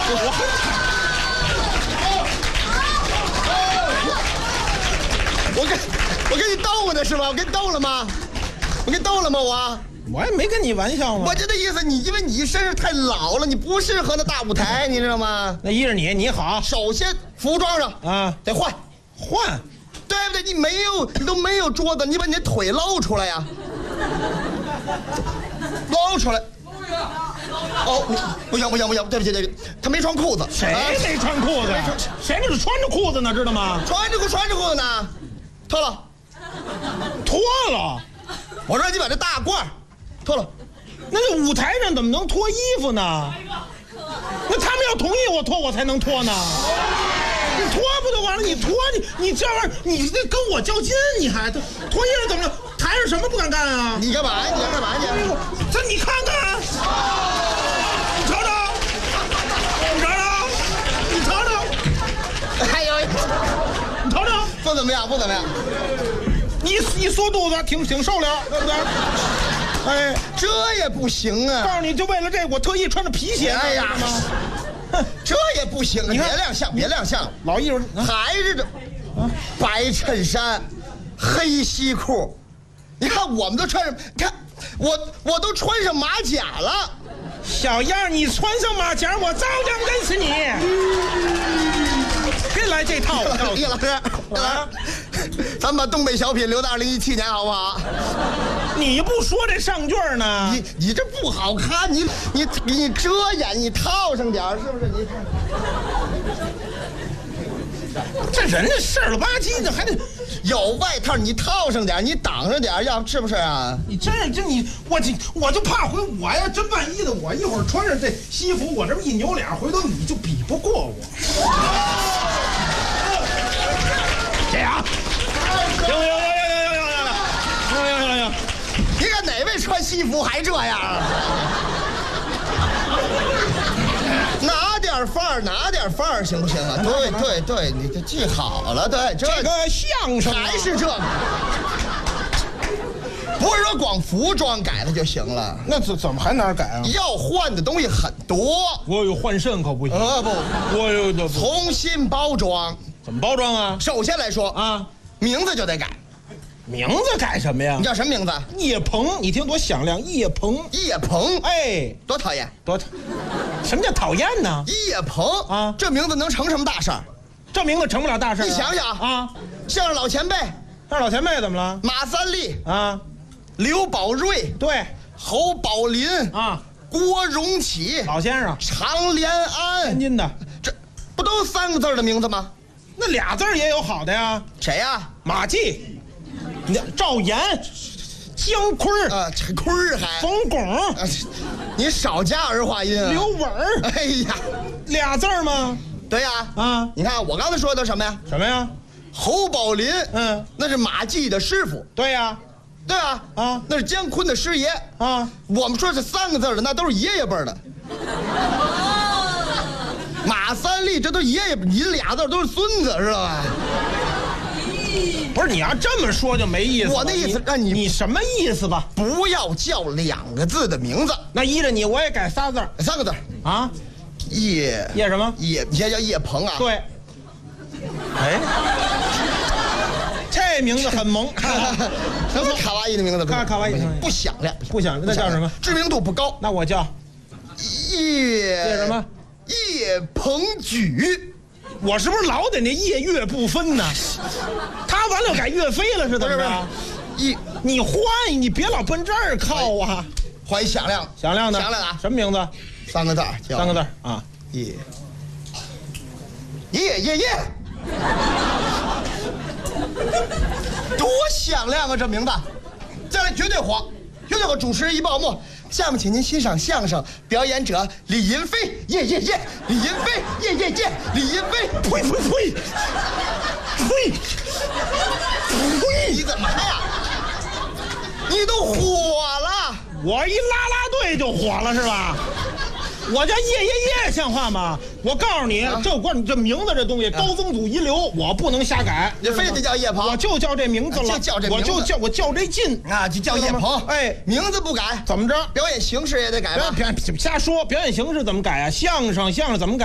我跟你逗呢是吧？我跟你逗了吗？我跟你逗了吗？ 我也没跟你玩笑嘛。 我就那意思，因为你身上太老了，你不适合那大舞台，你知道吗？ 那依着你好。 首先服装上啊得换，对不对？你都没有桌子，你把你的腿露出来呀，露出来。哦，不行，对不起，他没穿裤子。 谁没穿裤子？谁这是穿着裤子呢？知道吗？ 穿着裤子呢，脱了。我说你把这大褂脱了。 那这舞台上怎么能脱衣服呢？那他们要同意我脱，我才能脱呢。你脱不就完了？你脱你这玩意儿，你这跟我较劲，你还脱衣服怎么了？台上什么不敢干啊？ 你干嘛呀？ 这你看看，你瞅瞅， 哎呦， 你瞅瞅， 不怎么样。 你缩肚子挺受了，对不对？哎， 这也不行啊！ 告诉你，就为了这个，我特意穿着皮鞋。 哎呀，这也不行啊！别亮相， 老艺术还是这白衬衫、黑西裤。你看我们都穿上，你看我都穿上马甲了。 小样，你穿上马甲，我照样认识你。别来这套， 叶老师，咱们把东北小品留到2017年好不好？ 你不说这上句呢？ 你这不好看，你遮掩，你套上点是不是？你这人家事儿了吧唧的，还得有外套，你套上点，你挡上点，要是不是啊？ 你我就怕我呀，真万一的，我一会儿穿上这西服，我这么一扭脸，回头你就比不过我。这样，行， 你看哪位穿西服还这样啊？拿点范儿行不行啊？对，你就记好了，对，这个相声还是这个，不是说光服装改了就行了。 那怎么还哪儿改啊？ 要换的东西很多。 我有换肾可不行。 不， 我有重新包装。 怎么包装啊？ 首先来说啊， 名字就得改。 名字改什么呀？ 你叫什么名字？ 叶鹏，你听多响亮，叶鹏。哎， 多讨厌， 什么叫讨厌呢？ 叶鹏啊， 这名字能成什么大事儿？ 这名字成不了大事。 你想想啊， 相声老前辈， 怎么了？ 马三立啊， 刘宝瑞， 对， 侯宝林啊， 郭荣启， 老先生， 常连安， 天津的， 这不都3个字的名字吗？ 那俩字也有好的呀。 谁呀？ 马季。赵岩、姜昆这昆还冯巩， 你少加儿化音啊！ 刘伟儿， 哎呀， 俩字吗？ 对呀， 啊， 你看我刚才说的什么呀？ 什么呀？ 侯宝林，那是马季的师傅。 对呀， 对啊，那是姜昆的师爷啊。 我们说这3个字的，那都是爷爷辈的。马三立这都爷爷，你俩字都是孙子，知道吧？ 不是，你要这么说就没意思。 我的意思让你什么意思吧？ 不要叫2个字的名字。 那依着你，我也改3字 ，3个字啊。 叶什么？ 叶叫叶鹏啊。 对。哎，这名字很萌， 什么卡哇伊的名字？ 卡哇伊， 不响亮， 那叫什么？ 知名度不高。 那我叫叶什么？ 叶鹏举。 我是不是老得那叶岳不分呢？他完了改岳飞了是怎么着？你换，你别老奔这儿靠啊！ 换一响亮的， 响亮的啊！ 什么名字 ？3个字 ，3个字啊！ 叶，多响亮啊！这名字，将来绝对火，主持人一报幕。下面请您欣赏相声，表演者李银飞，李银飞，李银飞， 呸！ 你怎么呀？你都火了！ 我一啦啦队就火了是吧？我叫叶，像话吗？我告诉你，这名字这东西高宗祖遗留，我不能瞎改。 你非得叫叶鹏， 我就叫这名字了，我叫这劲啊，就叫叶鹏。 哎， 名字不改， 怎么着？ 表演形式也得改吧？ 瞎说，表演形式怎么改啊？相声怎么改？